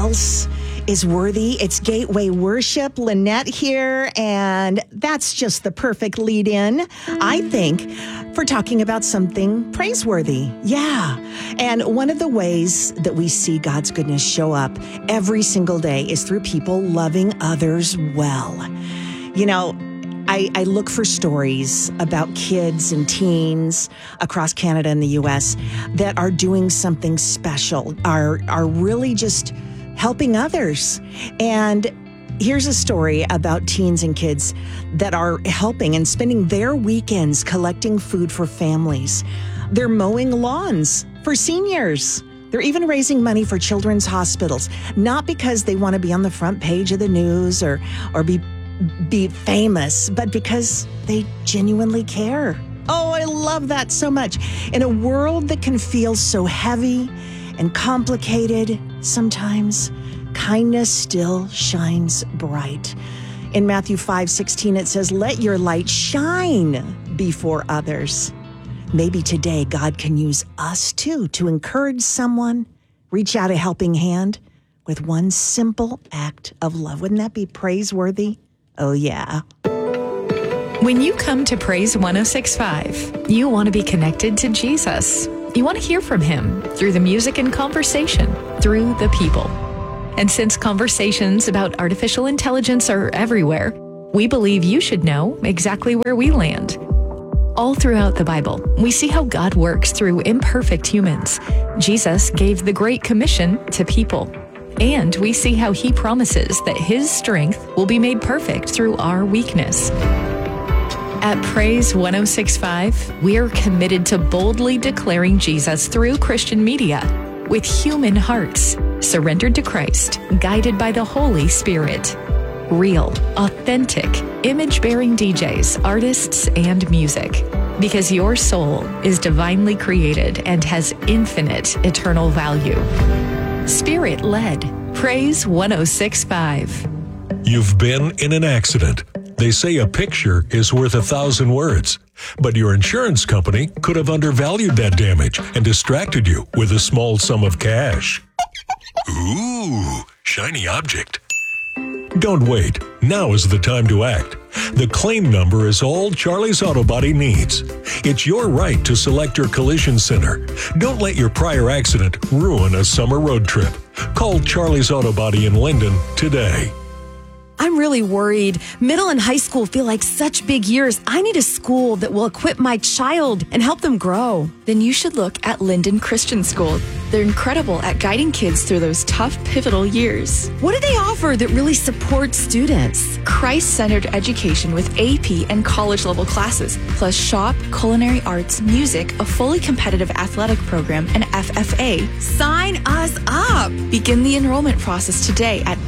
else is worthy? It's Gateway Worship. Lynette here, and that's just the perfect lead in, I think, for talking about something praiseworthy. Yeah. And one of the ways that we see God's goodness show up every single day is through people loving others well. You know, I look for stories about kids and teens across Canada and the U.S. that are doing something special, are really just helping others. And here's a story about teens and kids that are helping and spending their weekends collecting food for families. They're mowing lawns for seniors. They're even raising money for children's hospitals, not because they want to be on the front page of the news or be famous, but because they genuinely care. Oh, I love that so much. In a world that can feel so heavy and complicated, sometimes kindness still shines bright. In Matthew 5:16, it says, "Let your light shine before others." Maybe today God can use us too to encourage someone, reach out a helping hand with one simple act of love. Wouldn't that be praiseworthy? Oh, yeah. When you come to Praise 106.5, you want to be connected to Jesus. You want to hear from him through the music and conversation, through the people. And since conversations about artificial intelligence are everywhere, we believe you should know exactly where we land. All throughout the Bible, we see how God works through imperfect humans. Jesus gave the Great Commission to people. And we see how he promises that his strength will be made perfect through our weakness. At Praise 106.5, we are committed to boldly declaring Jesus through Christian media with human hearts, surrendered to Christ, guided by the Holy Spirit. Real, authentic, image-bearing DJs, artists, and music. Because your soul is divinely created and has infinite eternal value. Spirit-led. Praise 106.5. You've been in an accident. They say a picture is worth 1,000 words. But your insurance company could have undervalued that damage and distracted you with a small sum of cash. Ooh, shiny object. Don't wait. Now is the time to act. The claim number is all Charlie's Auto Body needs. It's your right to select your collision center. Don't let your prior accident ruin a summer road trip. Call Charlie's Auto Body in Linden today. I'm really worried. Middle and high school feel like such big years. I need a school that will equip my child and help them grow. Then you should look at Linden Christian School. They're incredible at guiding kids through those tough, pivotal years. What do they offer that really supports students? Christ-centered education with AP and college-level classes, plus shop, culinary arts, music, a fully competitive athletic program, and FFA. Sign us up! Begin the enrollment process today at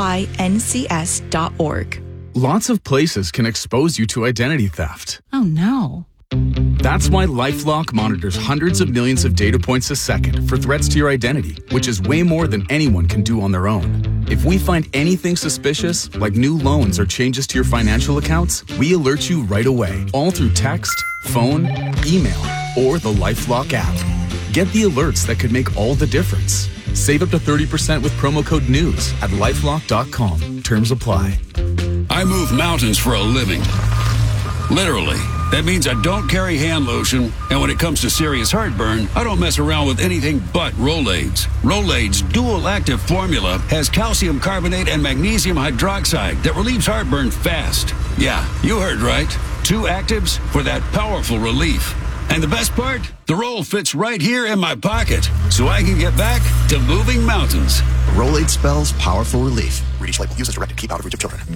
lyncs.org. Lots of places can expose you to identity theft. Oh, no. That's why LifeLock monitors hundreds of millions of data points a second for threats to your identity, which is way more than anyone can do on their own. If we find anything suspicious, like new loans or changes to your financial accounts, we alert you right away, all through text, phone, email, or the LifeLock app. Get the alerts that could make all the difference. Save up to 30% with promo code NEWS at lifelock.com. Terms apply. I move mountains for a living. Literally. That means I don't carry hand lotion, and when it comes to serious heartburn, I don't mess around with anything but Rolaids. Rolaids' dual-active formula has calcium carbonate and magnesium hydroxide that relieves heartburn fast. Yeah, you heard right. 2 actives for that powerful relief. And the best part? The roll fits right here in my pocket, so I can get back to moving mountains. Rolade spells powerful relief. Read each label. Use as directed. Keep out of reach of children.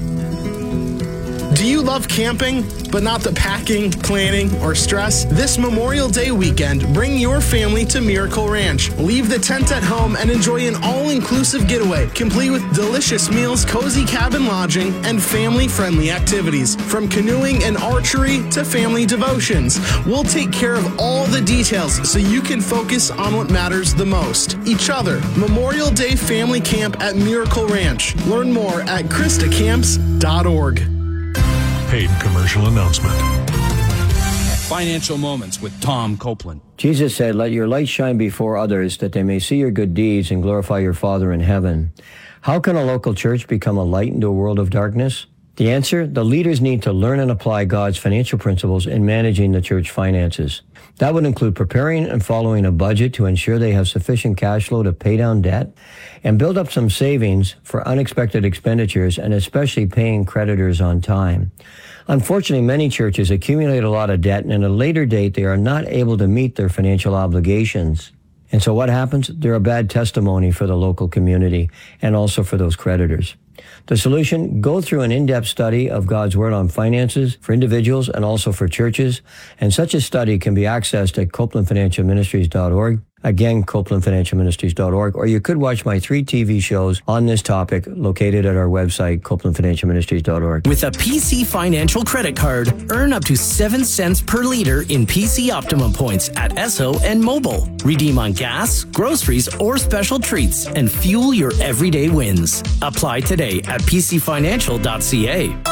Do you love camping, but not the packing, planning, or stress? This Memorial Day weekend, bring your family to Miracle Ranch. Leave the tent at home and enjoy an all-inclusive getaway, complete with delicious meals, cozy cabin lodging, and family-friendly activities. From canoeing and archery to family devotions, we'll take care of all the details so you can focus on what matters the most, each other. Memorial Day Family Camp at Miracle Ranch. Learn more at christacamps.org. Paid commercial announcement. Financial Moments with Tom Copeland. Jesus said, "Let your light shine before others, that they may see your good deeds and glorify your Father in heaven." How can a local church become a light into a world of darkness? The answer, the leaders need to learn and apply God's financial principles in managing the church finances. That would include preparing and following a budget to ensure they have sufficient cash flow to pay down debt and build up some savings for unexpected expenditures and especially paying creditors on time. Unfortunately, many churches accumulate a lot of debt, and at a later date, they are not able to meet their financial obligations. And so what happens? They're a bad testimony for the local community and also for those creditors. The solution, go through an in-depth study of God's Word on finances for individuals and also for churches. And such a study can be accessed at CopelandFinancialMinistries.org. Again, CopelandFinancialMinistries.org. Or you could watch my 3 TV shows on this topic located at our website, CopelandFinancialMinistries.org. With a PC Financial credit card, earn up to 7 cents per liter in PC Optimum points at Esso and Mobile. Redeem on gas, groceries, or special treats and fuel your everyday wins. Apply today at PCFinancial.ca.